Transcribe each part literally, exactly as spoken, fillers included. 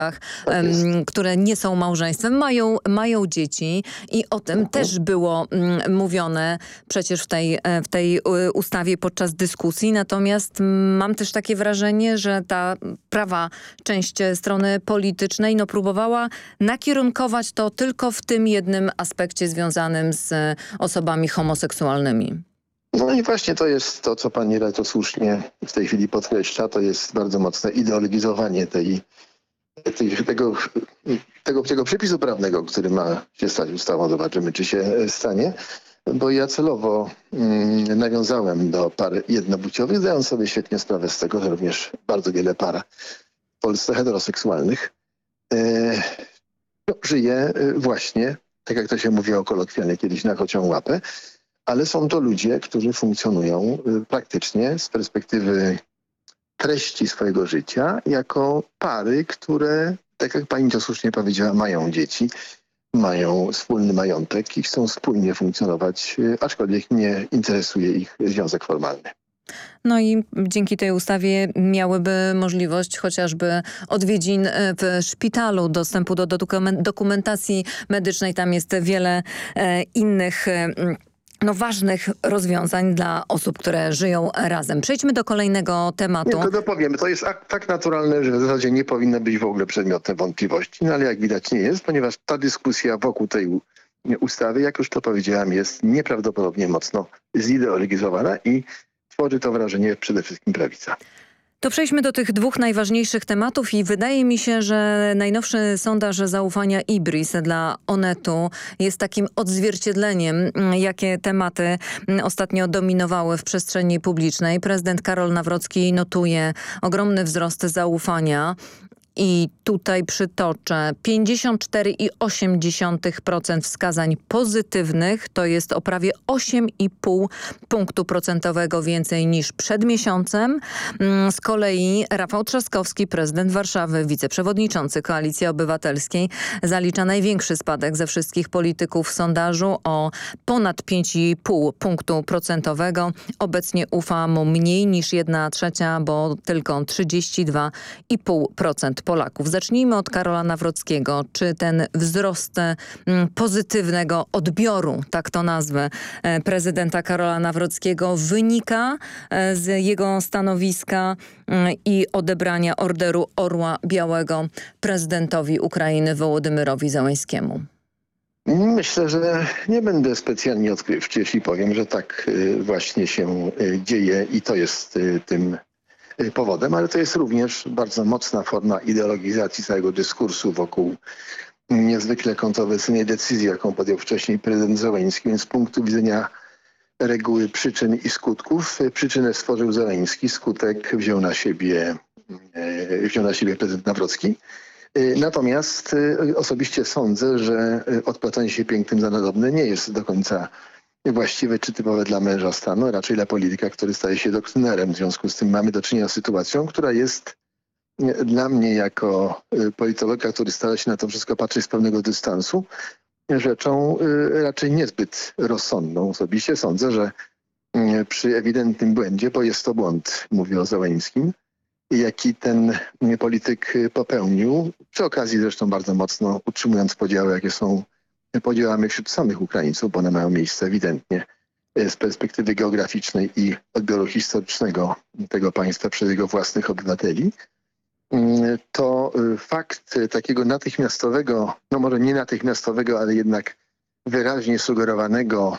Tak jest. które nie są małżeństwem, mają, mają dzieci i o tym też było mm, mówione przecież w tej, w tej ustawie podczas dyskusji. Natomiast mam też takie wrażenie, że ta prawa część strony politycznej no, próbowała nakierunkować to tylko w tym jednym aspekcie związanym z osobami homoseksualnymi. No i właśnie to jest to, co pani redaktor słusznie w tej chwili podkreśla. To jest bardzo mocne ideologizowanie tej, tej, tego, tego, tego przepisu prawnego, który ma się stać ustawą. Zobaczymy, czy się stanie. Bo ja celowo mm, nawiązałem do par jednopłciowych, zdając sobie świetnie sprawę z tego, że również bardzo wiele par w Polsce heteroseksualnych e, no, żyje właśnie, tak jak to się mówiło kolokwialnie kiedyś, na kocią łapę. Ale są to ludzie, którzy funkcjonują praktycznie z perspektywy treści swojego życia jako pary, które, tak jak pani to słusznie powiedziała, mają dzieci, mają wspólny majątek i chcą wspólnie funkcjonować, aczkolwiek nie interesuje ich związek formalny. No i dzięki tej ustawie miałyby możliwość chociażby odwiedzin w szpitalu, dostępu do dokumentacji medycznej. Tam jest wiele e, innych e, No, ważnych rozwiązań dla osób, które żyją razem. Przejdźmy do kolejnego tematu. Nie, tylko dopowiem, to jest akt tak naturalny, że w zasadzie nie powinno być w ogóle przedmiotem wątpliwości, no ale jak widać nie jest, ponieważ ta dyskusja wokół tej ustawy, jak już to powiedziałem, jest nieprawdopodobnie mocno zideologizowana i tworzy to wrażenie przede wszystkim prawica. To przejdźmy do tych dwóch najważniejszych tematów i wydaje mi się, że najnowszy sondaż zaufania IBRIS dla Onetu jest takim odzwierciedleniem, jakie tematy ostatnio dominowały w przestrzeni publicznej. Prezydent Karol Nawrocki notuje ogromny wzrost zaufania. I tutaj przytoczę pięćdziesiąt cztery przecinek osiem procent wskazań pozytywnych, to jest o prawie osiem i pół punktu procentowego więcej niż przed miesiącem. Z kolei Rafał Trzaskowski, prezydent Warszawy, wiceprzewodniczący Koalicji Obywatelskiej, zalicza największy spadek ze wszystkich polityków w sondażu o ponad pięć i pół punktu procentowego. Obecnie ufa mu mniej niż jedna trzecia, bo tylko trzydzieści dwa i pół procent Polaków. Zacznijmy od Karola Nawrockiego. Czy ten wzrost pozytywnego odbioru, tak to nazwę, prezydenta Karola Nawrockiego wynika z jego stanowiska i odebrania Orderu Orła Białego prezydentowi Ukrainy Wołodymyrowi Zełenskiemu? Myślę, że nie będę specjalnie odkrywczy, jeśli powiem, że tak właśnie się dzieje i to jest tym powodem, ale to jest również bardzo mocna forma ideologizacji całego dyskursu wokół niezwykle kontrowersyjnej decyzji, jaką podjął wcześniej prezydent Zełenski. Więc z punktu widzenia reguły przyczyn i skutków, przyczynę stworzył Zełenski, skutek wziął na siebie, wziął na siebie prezydent Nawrocki. Natomiast osobiście sądzę, że odpłacanie się pięknym za nadobne nie jest do końca właściwe czy typowe dla męża stanu, raczej dla polityka, który staje się doktrynerem. W związku z tym mamy do czynienia z sytuacją, która jest dla mnie jako politologa, który stara się na to wszystko patrzeć z pewnego dystansu, rzeczą raczej niezbyt rozsądną. Osobiście sądzę, że przy ewidentnym błędzie, bo jest to błąd, mówię o Zełenskim, jaki ten polityk popełnił, przy okazji zresztą bardzo mocno utrzymując podziały, jakie są podziałami wśród samych Ukraińców, bo one mają miejsce ewidentnie z perspektywy geograficznej i odbioru historycznego tego państwa przez jego własnych obywateli, to fakt takiego natychmiastowego, no może nie natychmiastowego, ale jednak wyraźnie sugerowanego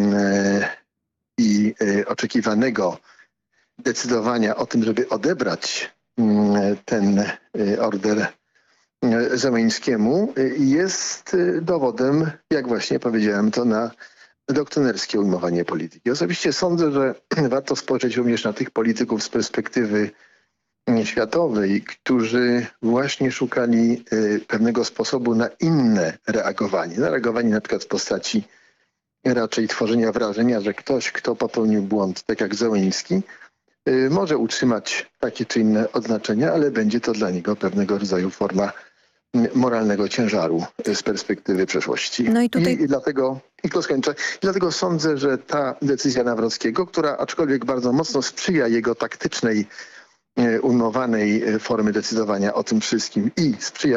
i oczekiwanego decydowania o tym, żeby odebrać ten order Zełenskiemu, jest dowodem, jak właśnie powiedziałem, to na doktrynerskie ujmowanie polityki. Osobiście sądzę, że warto spojrzeć również na tych polityków z perspektywy światowej, którzy właśnie szukali pewnego sposobu na inne reagowanie. Na reagowanie na przykład w postaci raczej tworzenia wrażenia, że ktoś, kto popełnił błąd, tak jak Zełenski, może utrzymać takie czy inne odznaczenia, ale będzie to dla niego pewnego rodzaju forma moralnego ciężaru z perspektywy przeszłości. No i, tutaj... I, i dlatego, i to skończę, i dlatego sądzę, że ta decyzja Nawrockiego, która aczkolwiek bardzo mocno sprzyja jego taktycznej e, unormowanej e, formy decydowania o tym wszystkim i sprzyja